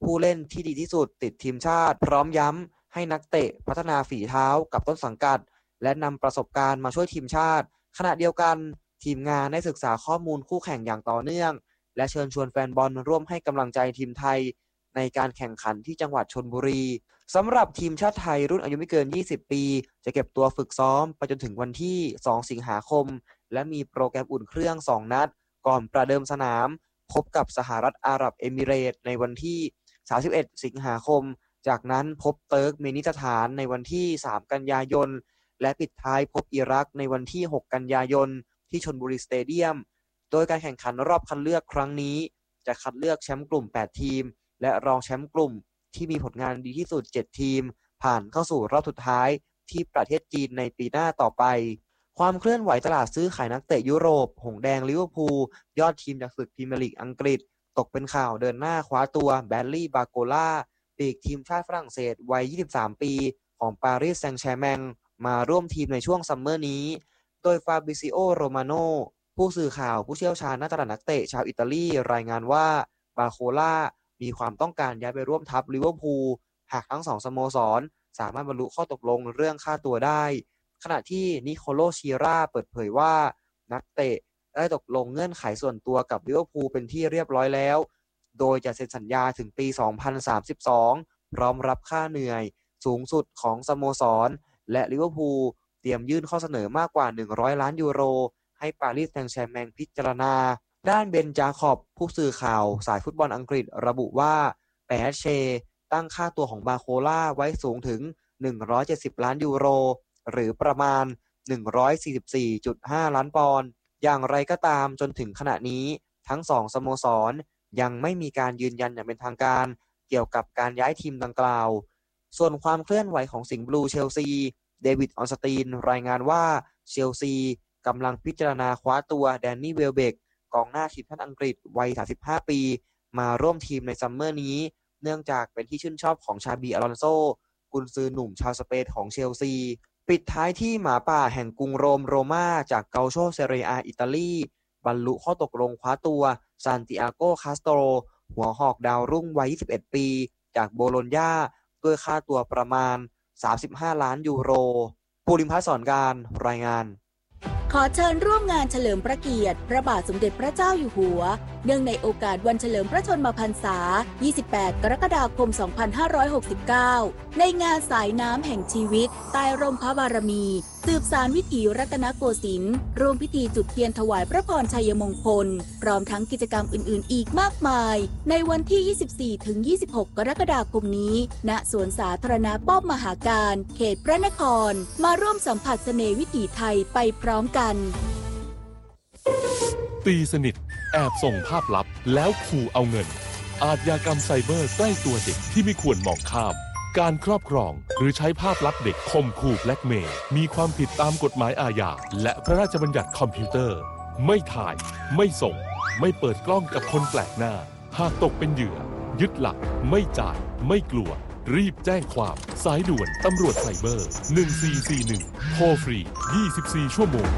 ผู้เล่นที่ดีที่สุดติดทีมชาติพร้อมย้ำให้นักเตะพัฒนาฝีเท้ากับต้นสังกัดและนำประสบการณ์มาช่วยทีมชาติขณะเดียวกันทีมงานได้ศึกษาข้อมูลคู่แข่งอย่างต่อเนื่องและเชิญชวนแฟนบอลร่วมให้กำลังใจทีมไทยในการแข่งขันที่จังหวัดชลบุรีสำหรับทีมชาติไทยรุ่นอายุไม่เกิน20ปีจะเก็บตัวฝึกซ้อมไปจนถึงวันที่2สิงหาคมและมีโปรแกรมอุ่นเครื่อง2นัดก่อนประเดิมสนามพบกับสหรัฐอาหรับเอมิเรตส์ในวันที่31สิงหาคมจากนั้นพบเติร์กเมนิสถานในวันที่3กันยายนและปิดท้ายพบอิรักในวันที่6กันยายนที่ชลบุรีสเตเดียมโดยการแข่งขันรอบคัดเลือกครั้งนี้จะคัดเลือกแชมป์กลุ่ม8ทีมและรองแชมป์กลุ่มที่มีผลงานดีที่สุด7ทีมผ่านเข้าสู่รอบสุดท้ายที่ประเทศจีนในปีหน้าต่อไปความเคลื่อนไหวตลาดซื้อขายนักเตะยุโรปหงแดงลิเวอร์พูลยอดทีมจากศึกพรีเมียร์ลีกอังกฤษตกเป็นข่าวเดินหน้าคว้าตัวแบดลี่บาโกล่าปีกทีมชาติฝรั่งเศสวัย23ปีของปารีสแซงต์แชร์แมงมาร่วมทีมในช่วงซัมเมอร์นี้โดยฟาบริซิโอโรมาโนผู้สื่อข่าวผู้เชี่ยวชาญด้านตลาดนักเตะชาวอิตาลีรายงานว่าบาโคล่ามีความต้องการย้ายไปร่วมทัพลิเวอร์พูลหากทั้งสองสโมสรสามารถบรรลุข้อตกลงเรื่องค่าตัวได้ขณะที่นิโคโลชิราเปิดเผยว่านักเตะได้ตกลงเงื่อนไขส่วนตัวกับลิเวอร์พูลเป็นที่เรียบร้อยแล้วโดยจะเซ็นสัญญาถึงปี 2032 พร้อมรับค่าเหนื่อยสูงสุดของสโมสรและลิเวอร์พูลเตรียมยื่นข้อเสนอมากกว่า100ล้านยูโรให้ปารีสแซงต์แชร์แมงพิจารณาด้านเบนจาคอบผู้สื่อข่าวสายฟุตบอลอังกฤษระบุว่าแปชเชตั้งค่าตัวของบาโคล่าไว้สูงถึง170ล้านยูโรหรือประมาณ 144.5 ล้านปอนด์อย่างไรก็ตามจนถึงขณะนี้ทั้งสองสโมสรยังไม่มีการยืนยันอย่างเป็นทางการเกี่ยวกับการย้ายทีมดังกล่าวส่วนความเคลื่อนไหวของสิงห์บลูเชลซีเดวิดออนสตีนรายงานว่าเชลซีกำลังพิจารณาคว้าตัวแดนนี่เวลเบกกองหน้าทีมชาติอังกฤษวัย35ปีมาร่วมทีมในซัมเมอร์นี้เนื่องจากเป็นที่ชื่นชอบของชาบีอลอนโซกุนซือหนุ่มชาวสเปนของเชลซีปิดท้ายที่หมาป่าแห่งกรุงโรม่าจากเกาโชเซเรียอิตาลีบรรลุข้อตกลงคว้าตัวซานติอาโกคาสโตรหัวหอกดาวรุ่งวัย21ปีจากโบโลญญาด้วยค่าตัวประมาณ35ล้านยูโรภูริพัฒน์สอนการรายงานขอเชิญร่วมงานเฉลิมพระเกียรติพระบาทสมเด็จพระเจ้าอยู่หัวเนื่องในโอกาสวันเฉลิมพระชนมพรรษา 28 กรกฎาคม 2569 ในงานสายน้ำแห่งชีวิตใต้ร่มพระบารมีสืบสานวิถีรัตนโกสินทร์ร่วมพิธีจุดเทียนถวายพระพรชัยมงคลพร้อมทั้งกิจกรรมอื่นๆอีกมากมายในวันที่ 24-26 กรกฎาคมนี้ณสวนสาธารณะป้อมมหาการเขตพระนครมาร่วมสัมผัสเสน่ห์วิถีไทยไปพร้อมกันตีสนิทแอบส่งภาพลับแล้วขู่เอาเงินอาชญากรรมไซเบอร์ใกล้ตัวเด็กที่ไม่ควรมองข้ามการครอบครองหรือใช้ภาพลับเด็กข่มขู่แบล็กเมย์มีความผิดตามกฎหมายอาญาและพระราชบัญญัติคอมพิวเตอร์ไม่ถ่ายไม่ส่งไม่เปิดกล้องกับคนแปลกหน้าหากตกเป็นเหยื่อยึดหลักไม่จ่ายไม่กลัวรีบแจ้งความสายด่วนตำรวจไซเบอร์1441โทรฟรี24ชั่วโมง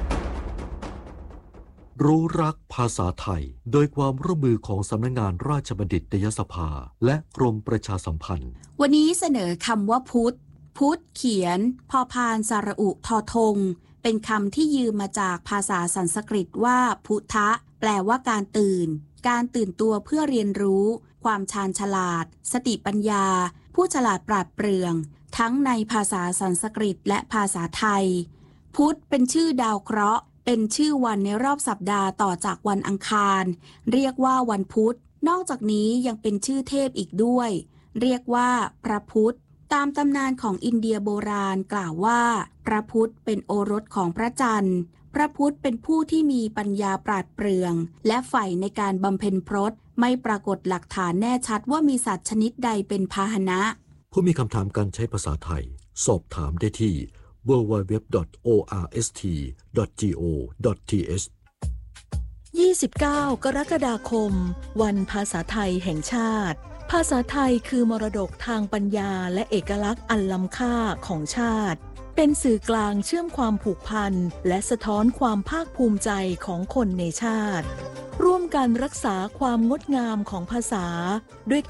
รู้รักภาษาไทยโดยความร่วมมือของสำนักงานราชบัณฑิตยสภาและกรมประชาสัมพันธ์วันนี้เสนอคำว่าพุทธเขียนพอพานสระอุทอธงเป็นคำที่ยืมมาจากภาษาสันสกฤตว่าพุทธะแปลว่าการตื่นตัวเพื่อเรียนรู้ความชาญฉลาดสติปัญญาผู้ฉลาดปราดเปรื่องทั้งในภาษาสันสกฤตและภาษาไทยพุธเป็นชื่อดาวเคราะห์เป็นชื่อวันในรอบสัปดาห์ต่อจากวันอังคารเรียกว่าวันพุธนอกจากนี้ยังเป็นชื่อเทพอีกด้วยเรียกว่าพระพุธตามตำนานของอินเดียโบราณกล่าวว่าพระพุธเป็นโอรสของพระจันทร์พระพุธเป็นผู้ที่มีปัญญาปราดเปรื่องและใฝ่ในการบำเพ็ญพรตไม่ปรากฏหลักฐานแน่ชัดว่ามีสัตว์ชนิดใดเป็นพาหนะผู้มีคำถามการใช้ภาษาไทยสอบถามได้ที่www.orst.go.th 29 กรกฎาคมวันภาษาไทยแห่งชาติภาษาไทยคือมรดกทางปัญญาและเอกลักษณ์อันล้ำค่าของชาติเป็นสื่อกลางเชื่อมความผูกพันและสะท้อนความภาคภูมิใจของคนในชาติร่วมกันรักษาความงดงามของภาษาด้วย